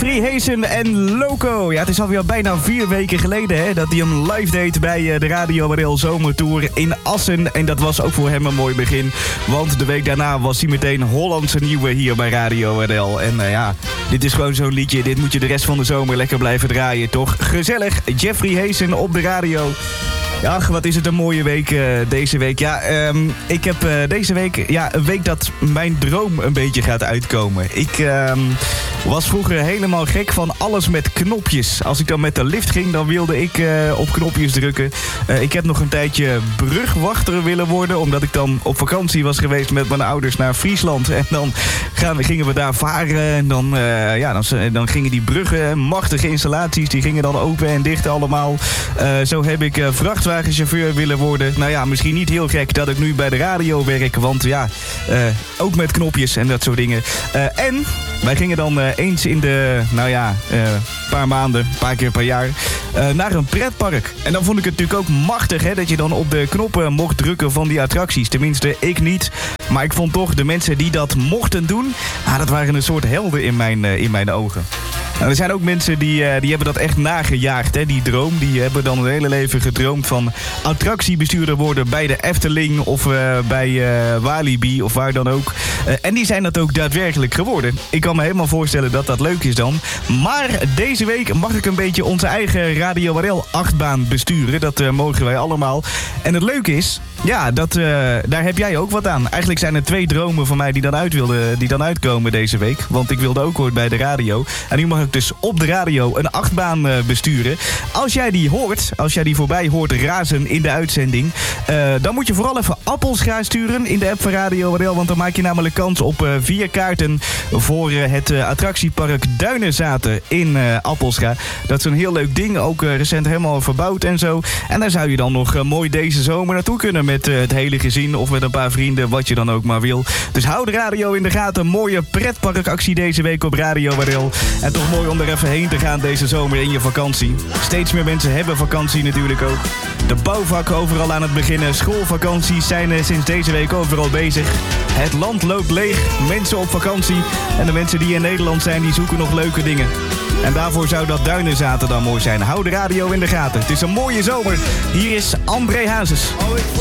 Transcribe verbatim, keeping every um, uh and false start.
Jeffrey Hazen en Loco. Ja, het is alweer bijna vier weken geleden hè, dat hij hem live deed bij de Radio R L Zomertour in Assen. En dat was ook voor hem een mooi begin. Want de week daarna was hij meteen Hollandse nieuwe hier bij Radio R L. En uh, ja, dit is gewoon zo'n liedje. Dit moet je de rest van de zomer lekker blijven draaien, toch? Gezellig, Jeffrey Hazen op de radio. Ach, wat is het een mooie week uh, deze week. Ja, um, ik heb uh, deze week ja, een week dat mijn droom een beetje gaat uitkomen. Ik um, was vroeger helemaal gek van alles met knopjes. Als ik dan met de lift ging, dan wilde ik uh, op knopjes drukken. Uh, ik heb nog een tijdje brugwachter willen worden, omdat ik dan op vakantie was geweest met mijn ouders naar Friesland. En dan gaan we, gingen we daar varen en dan, uh, ja, dan, dan gingen die bruggen, machtige installaties, die gingen dan open en dicht allemaal. Uh, zo heb ik uh, vrachtwagenchauffeur willen worden. Nou ja, misschien niet heel gek dat ik nu bij de radio werk, want ja, uh, ook met knopjes en dat soort dingen. Uh, en wij gingen dan uh, eens in de, nou ja, een uh, paar maanden, een paar keer per jaar, uh, naar een pretpark. En dan vond ik het natuurlijk ook machtig, hè, dat je dan op de knoppen mocht drukken van die attracties. Tenminste, ik niet. Maar ik vond toch de mensen die dat mochten doen, ah, dat waren een soort helden in mijn, uh, in mijn ogen. Nou, er zijn ook mensen die, uh, die hebben dat echt nagejaagd, hè, die droom. Die hebben dan hun hele leven gedroomd van attractiebestuurder worden bij de Efteling of uh, bij uh, Walibi of waar dan ook. Uh, en die zijn dat ook daadwerkelijk geworden. Ik kan me helemaal voorstellen dat dat leuk is dan. Maar deze week mag ik een beetje onze eigen Radio R L achtbaan besturen. Dat uh, mogen wij allemaal. En het leuke is, ja, dat, uh, daar heb jij ook wat aan. Eigenlijk zijn er twee dromen van mij die dan, uit wilden, die dan uitkomen deze week. Want ik wilde ook ooit bij de radio. En nu mag ik dus op de radio een achtbaan uh, besturen. Als jij die hoort, als jij die voorbij hoort razen in de uitzending, uh, dan moet je vooral even Appelscha sturen in de app van Radio R L. Want dan maak je namelijk kans op uh, vier kaarten voor uh, het uh, attractiepark Duinenzaten in uh, Appelscha. Dat is een heel leuk ding, ook uh, recent helemaal verbouwd en zo. En daar zou je dan nog uh, mooi deze zomer naartoe kunnen met uh, het hele gezin of met een paar vrienden, wat je dan ook maar wil. Dus hou de radio in de gaten. Mooie pretparkactie deze week op Radio R L. En toch mooi om er even heen te gaan deze zomer in je vakantie. Steeds meer mensen hebben vakantie natuurlijk ook. De bouwvakken overal aan het beginnen. Schoolvakanties zijn uh, sinds deze week overal bezig. Het land loopt leeg. Mensen op vakantie. En de mensen die in Nederland zijn, die zoeken nog leuke dingen. En daarvoor zou dat Duinenzaten dan mooi zijn. Hou de radio in de gaten. Het is een mooie zomer. Hier is André Hazes.